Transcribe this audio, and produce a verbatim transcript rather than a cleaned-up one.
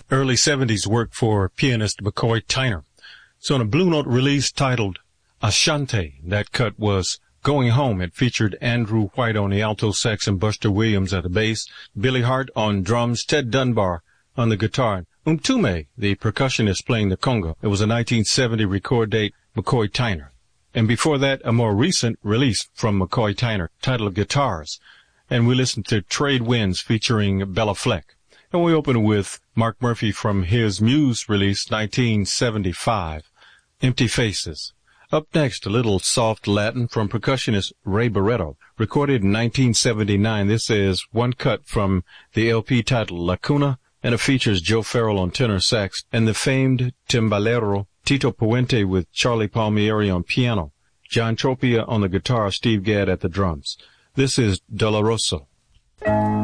early seventies work for pianist McCoy Tyner. So on a Blue Note release titled Ashanti, that cut was Going Home. It featured Andrew White on the alto sax and Buster Williams at the bass, Billy Hart on drums, Ted Dunbar on the guitar, and Umtume, the percussionist, playing the conga. It was a nineteen seventy record date, McCoy Tyner. And before that, a more recent release from McCoy Tyner, titled Guitars. And we listened to Trade Winds featuring Bella Fleck. And we open with Mark Murphy from his Muse release, nineteen seventy-five, Empty Faces. Up next, a little soft Latin from percussionist Ray Barretto, recorded in nineteen seventy-nine. This is one cut from the L P titled La Cuna, and it features Joe Farrell on tenor sax and the famed timbalero Tito Puente with Charlie Palmieri on piano, John Tropia on the guitar, Steve Gadd at the drums. This is Doloroso.